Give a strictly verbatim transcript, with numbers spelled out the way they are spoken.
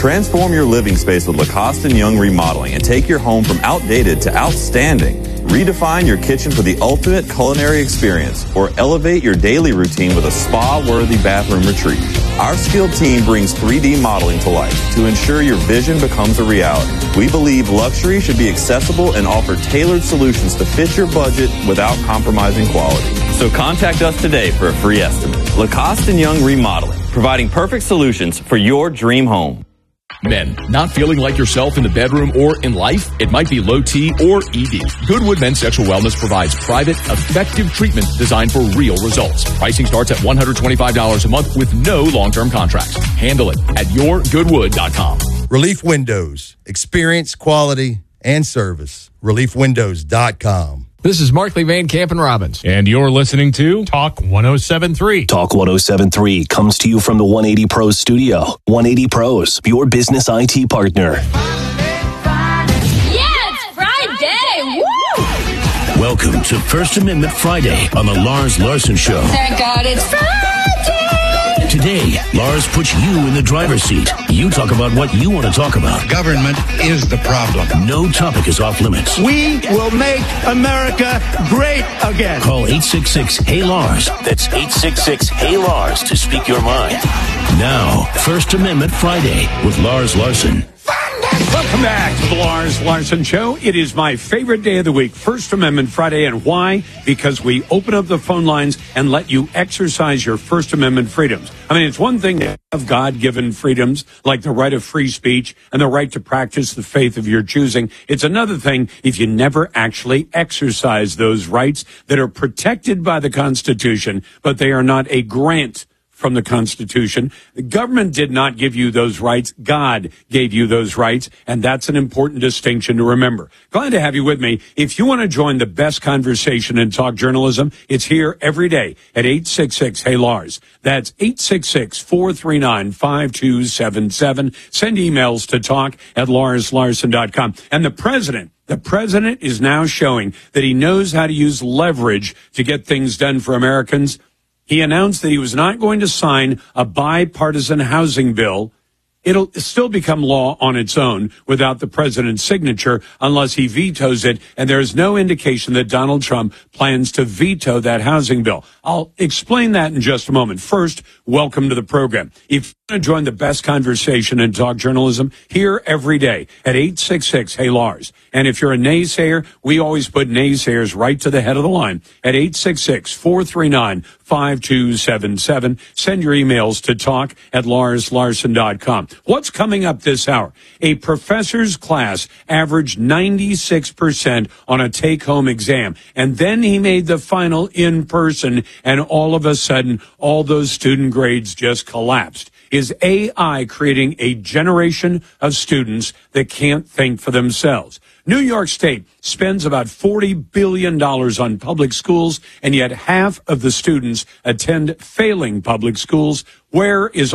Transform your living space with Lacoste and Young Remodeling and take your home from outdated to outstanding. Redefine your kitchen for the ultimate culinary experience or elevate your daily routine with a spa-worthy bathroom retreat. Our skilled team brings three D modeling to life to ensure your vision becomes a reality. We believe luxury should be accessible and offer tailored solutions to fit your budget without compromising quality. So contact us today for a free estimate. Lacoste and Young Remodeling, providing perfect solutions for your dream home. Men, not feeling like yourself in the bedroom or in life? It might be low T or E D. Goodwood Men's Sexual Wellness provides private, effective treatment designed for real results. Pricing starts at one hundred twenty-five dollars a month with no long-term contracts. Handle it at your goodwood dot com. Relief Windows. Experience, quality, and service. relief windows dot com. This is Markley, Van Camp, and Robbins. And you're listening to Talk one oh seven point three. Talk one oh seven point three comes to you from the one eighty Pros studio. one eighty Pros, your business I T partner. Yeah, it's Friday! Woo! Welcome to First Amendment Friday on the Lars Larson Show. Thank God it's Friday! Today, Lars puts you in the driver's seat. You talk about what you want to talk about. Government is the problem. No topic is off limits. We will make America great again. Call eight six six, H E Y, Lars. That's eight six six, H E Y, Lars to speak your mind. Now, First Amendment Friday with Lars Larson. Welcome back to the Lars Larson Show. It is my favorite day of the week, First Amendment Friday. And why? Because we open up the phone lines and let you exercise your First Amendment freedoms. I mean, it's one thing to have God-given freedoms, like the right of free speech and the right to practice the faith of your choosing. It's another thing if you never actually exercise those rights that are protected by the Constitution, but they are not a grant from the Constitution. The government did not give you those rights. God gave you those rights, and that's an important distinction to remember. Glad to have you with me. If you want to join the best conversation in talk journalism, it's here every day at eight six six, H E Y, Lars. That's eight six six, four three nine, five two seven seven. Send emails to talk at lars larson dot com. And the president The president is now showing that he knows how to use leverage to get things done for Americans. He announced that he was not going to sign a bipartisan housing bill. It'll still become law on its own without the president's signature unless he vetoes it. And there is no indication that Donald Trump plans to veto that housing bill. I'll explain that in just a moment. First, welcome to the program. If you want to join the best conversation in talk journalism, here every day at eight six six, H E Y, Lars. And if you're a naysayer, we always put naysayers right to the head of the line at eight six six, four three nine, five two seven seven. Send your emails to talk at lars larson dot com. What's coming up this hour? A professor's class averaged ninety-six percent on a take-home exam, and then he made the final in person, and all of a sudden, all those student grades just collapsed. Is A I creating a generation of students that can't think for themselves? New York State spends about forty billion dollars on public schools, and yet half of the students attend failing public schools. Where is